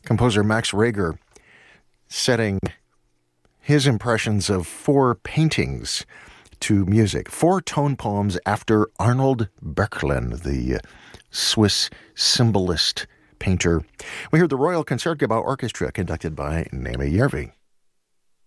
Composer Max Reger setting his impressions of 4 paintings to music. 4 tone poems after Arnold Böcklin, the Swiss symbolist painter. We heard the Royal Concertgebouw Orchestra conducted by Naomi Järvi.